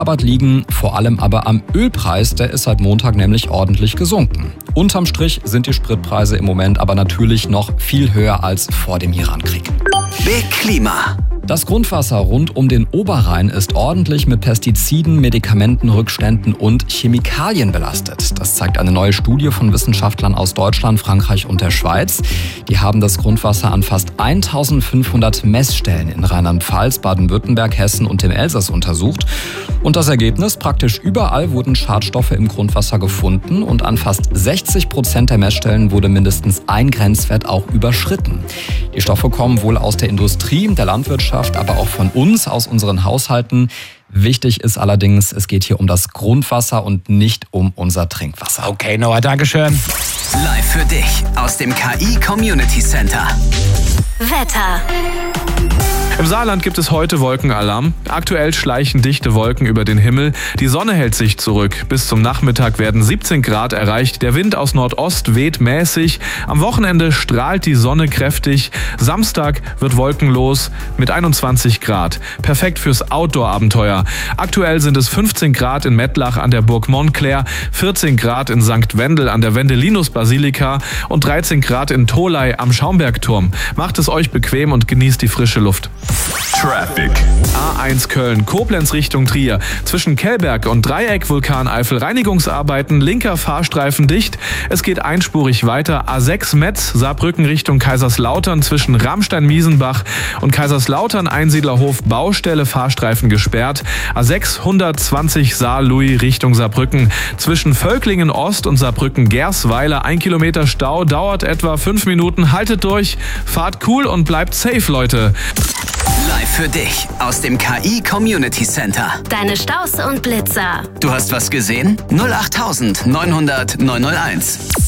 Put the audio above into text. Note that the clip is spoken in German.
liegen, vor allem aber am Ölpreis, der ist seit Montag nämlich ordentlich gesunken. Unterm Strich sind die Spritpreise im Moment aber natürlich noch viel höher als vor dem Irankrieg. Big Klima. Das Grundwasser rund um den Oberrhein ist ordentlich mit Pestiziden, Medikamentenrückständen und Chemikalien belastet. Das zeigt eine neue Studie von Wissenschaftlern aus Deutschland, Frankreich und der Schweiz. Die haben das Grundwasser an fast 1500 Messstellen in Rheinland-Pfalz, Baden-Württemberg, Hessen und dem Elsass untersucht. Und das Ergebnis: praktisch überall wurden Schadstoffe im Grundwasser gefunden und an fast 60% der Messstellen wurde mindestens ein Grenzwert auch überschritten. Die Stoffe kommen wohl aus der Industrie, der Landwirtschaft, aber auch von uns, aus unseren Haushalten. Wichtig ist allerdings, es geht hier um das Grundwasser und nicht um unser Trinkwasser. Okay, Noah, Dankeschön. Live für dich aus dem KI Community Center. Wetter. Im Saarland gibt es heute Wolkenalarm. Aktuell schleichen dichte Wolken über den Himmel. Die Sonne hält sich zurück. Bis zum Nachmittag werden 17 Grad erreicht. Der Wind aus Nordost weht mäßig. Am Wochenende strahlt die Sonne kräftig. Samstag wird wolkenlos mit 21 Grad. Perfekt fürs Outdoor-Abenteuer. Aktuell sind es 15 Grad in Mettlach an der Burg Montclair, 14 Grad in St. Wendel an der Wendelinus-Basilika und 13 Grad in Tholey am Schaumbergturm. Macht es euch bequem und genießt die frische Luft. Traffic. A1 Köln, Koblenz Richtung Trier. Zwischen Kellberg und Dreieck Vulkaneifel Reinigungsarbeiten, linker Fahrstreifen dicht. Es geht einspurig weiter. A6 Metz, Saarbrücken Richtung Kaiserslautern zwischen Ramstein-Miesenbach und Kaiserslautern Einsiedlerhof Baustelle, Fahrstreifen gesperrt. A6 120 Saarlouis Richtung Saarbrücken. Zwischen Völklingen Ost und Saarbrücken Gersweiler 1 Kilometer Stau, dauert etwa 5 Minuten. Haltet durch, fahrt cool und bleibt safe, Leute. Live für dich aus dem KI Community Center. Deine Staus und Blitzer. Du hast was gesehen? 08900 901.